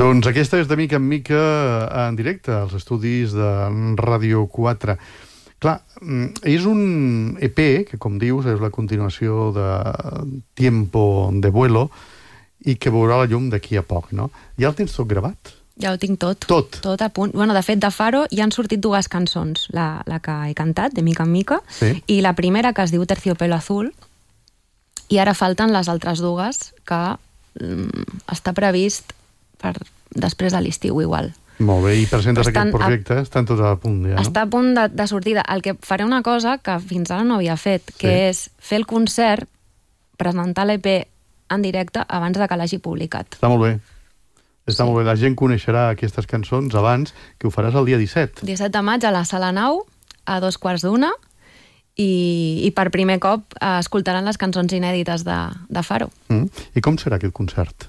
Doncs aquesta és de mica en mica en directe, als estudis de Ràdio 4. Clar, és un EP que, com dius, és la continuació de Tiempo de Vuelo i que veurà la llum d'aquí a poc, no? Ja el tens tot gravat? Ja ho tinc tot. Tot a punt. Bueno, de fet, de Faro ja han sortit dues cançons. La que he cantat, de mica en mica, sí. I la primera, que es diu Terciopelo Azul, i ara falten les altres dues, que està previst per després de l'estiu, igual. Molt bé, i presentes aquest projecte, estan tots a punt ja, no? Està a punt de sortida. El que faré una cosa que fins ara no havia fet, que és fer el concert, presentar l'EP en directe abans de que l'hagi publicat. Està molt bé. Està molt bé. La gent coneixerà aquestes cançons abans, que ho faràs el dia 17. 17 de maig a la Sala Nau, a 2:15, i per primer cop escoltaran les cançons inèdites de Faro. I com serà aquest concert?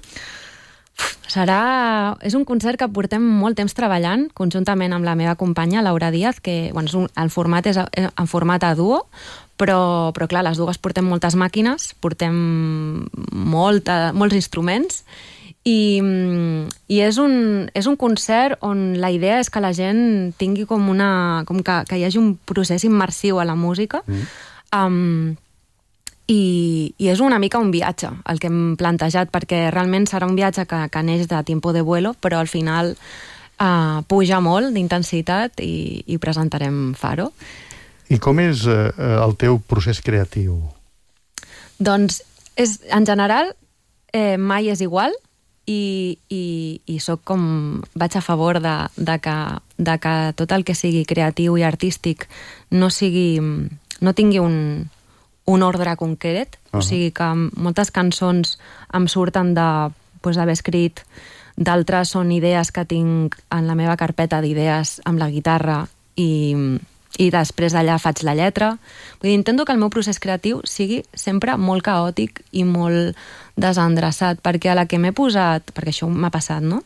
És un concert que portem molt temps treballant, conjuntament amb la meva companya, Laura Díaz, que el format és en format a duo, però clar, les dues portem moltes màquines, portem molts instruments, i és un concert on la idea és que la gent tingui com que hi hagi un procés immersiu a la música, i és una mica un viatge el que hem plantejat, perquè realment serà un viatge que neix de Tiempo de Vuelo, però al final puja molt d'intensitat i presentarem Faro. I com és el teu procés creatiu? Doncs, en general, mai és igual, i soc com... vaig a favor de que tot el que sigui creatiu i artístic no tingui un ordre concret, o sigui que moltes cançons em surten d'haver escrit, d'altres són idees que tinc en la meva carpeta d'idees amb la guitarra i després d'allà faig la lletra. Vull dir, intento que el meu procés creatiu sigui sempre molt caòtic i molt desendreçat, perquè a la que m'he posat, perquè això m'ha passat, no?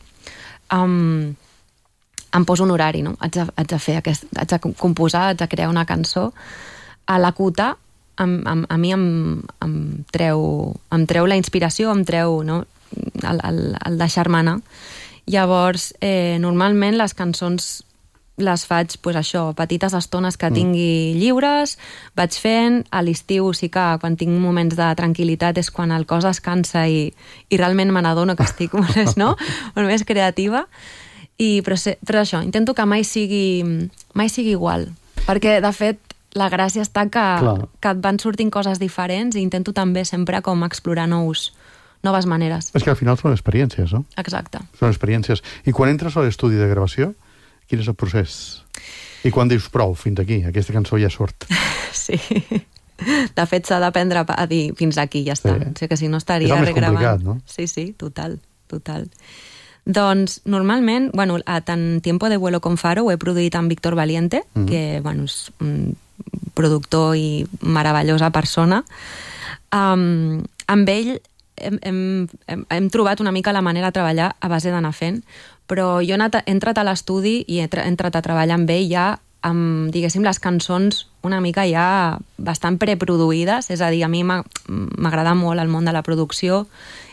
Em poso un horari, no? Haig de composar, haig de crear una cançó. A la cuta a mi em treu la inspiració, em treu, no, el deixar-me anar. Llavors, normalment les cançons les faig, petites estones que tingui lliures, vaig fent. A l'estiu sí que quan tinc moments de tranquil·litat és quan el cos es cansa i realment me n'adono que estic molt més creativa. Però això, intento que mai sigui igual, perquè de fet la gràcia està que et van sortint coses diferents, i intento també sempre com explorar noves maneres. És que al final són experiències, no? Exacte. Són experiències. I quan entres a l'estudi de gravació, quin és el procés? I quan dius, prou, fins aquí, aquesta cançó ja surt? Sí. De fet, s'ha d'aprendre a dir fins aquí, ja està. O sigui que si no estaria regravant. És el més complicat, no? Sí, total. Doncs, normalment, tant Tiempo de Vuelo com Faro ho he produït amb Víctor Valiente, que, és un productor i meravellosa persona. Amb ell hem trobat una mica la manera de treballar a base d'anar fent, però jo he entrat a l'estudi i he entrat a treballar amb ell ja amb, diguéssim, les cançons una mica ja bastant preproduïdes, és a dir, a mi m'agrada molt el món de la producció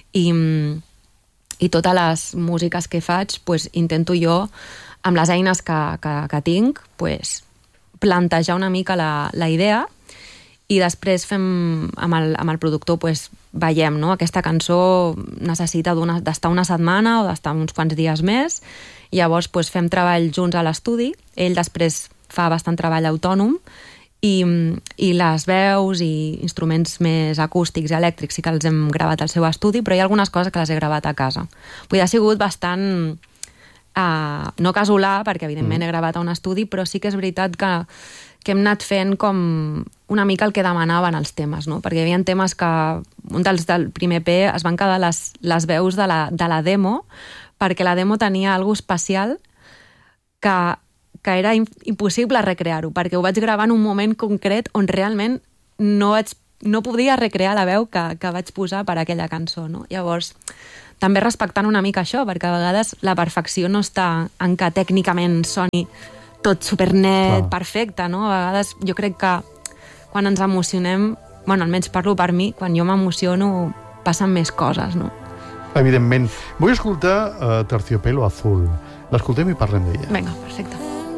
i totes les músiques que faig, intento jo, amb les eines que tinc, plantejar una mica la idea, i després fem, amb el productor, veiem, no? Aquesta cançó necessita d'estar una setmana o d'estar uns quants dies més, i llavors fem treball junts a l'estudi. Ell després fa bastant treball autònom, i les veus i instruments més acústics i elèctrics sí que els hem gravat al seu estudi, però hi ha algunes coses que les he gravat a casa. Ha sigut bastant no casolà, perquè evidentment he gravat a un estudi, però sí que és veritat que hem anat fent com una mica el que demanaven els temes, no? Perquè hi havia temes que, un del primer EP, es van quedar les veus de la demo, perquè la demo tenia alguna cosa especial que era impossible recrear-ho, perquè ho vaig gravar en un moment concret on realment no podia recrear la veu que vaig posar per a aquella cançó, no? Llavors, també respectant una mica això, perquè a vegades la perfecció no està en que tècnicament soni tot supernet, perfecte, no? A vegades jo crec que quan ens emocionem, almenys parlo per mi, quan jo m'emociono passen més coses, no? Evidentment. Vull escoltar Terciopelo Azul. L'escoltem i parlem d'ella. Vinga, perfecte.